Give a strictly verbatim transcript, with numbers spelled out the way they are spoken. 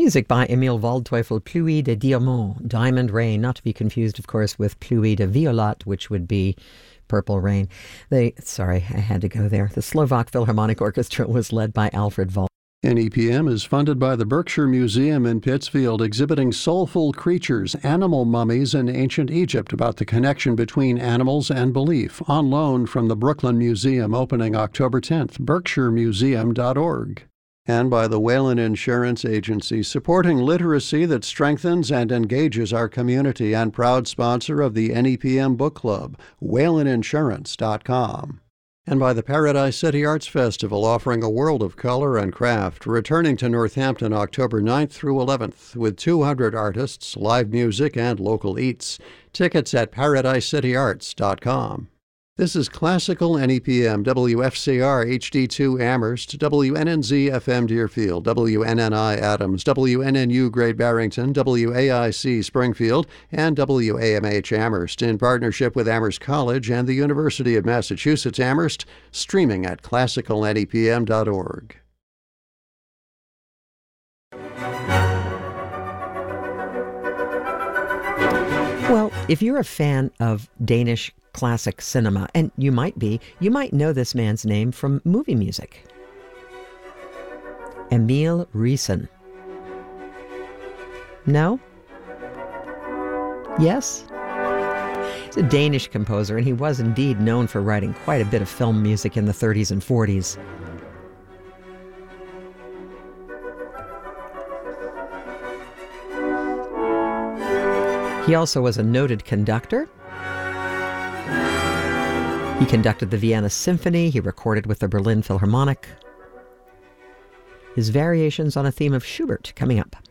Music by Emile Waldteufel, Pluie de Diamant, Diamond Rain, not to be confused, of course, with Pluie de Violette, which would be Purple Rain. They, sorry, I had to go there. The Slovak Philharmonic Orchestra was led by Alfred Vol. N E P M is funded by the Berkshire Museum in Pittsfield, exhibiting soulful creatures, animal mummies in ancient Egypt about the connection between animals and belief, on loan from the Brooklyn Museum, opening October tenth, berkshire museum dot org. And by the Whalen Insurance Agency, supporting literacy that strengthens and engages our community, and proud sponsor of the N E P M Book Club, whalen insurance dot com. And by the Paradise City Arts Festival, offering a world of color and craft, returning to Northampton October ninth through eleventh, with two hundred artists, live music, and local eats. Tickets at paradise city arts dot com. This is Classical N E P M, W F C R H D two Amherst, W N N Z F M Deerfield, W N N I Adams, W N N U Great Barrington, W A I C Springfield, and W A M H Amherst, in partnership with Amherst College and the University of Massachusetts Amherst, streaming at classical N E P M dot org. Well, if you're a fan of Danish classic cinema, and you might be, you might know this man's name from movie music. Emil Riesen. No? Yes? He's a Danish composer, and he was indeed known for writing quite a bit of film music in the thirties and forties. He also was a noted conductor. He conducted the Vienna Symphony. He recorded with the Berlin Philharmonic. His variations on a theme of Schubert coming up.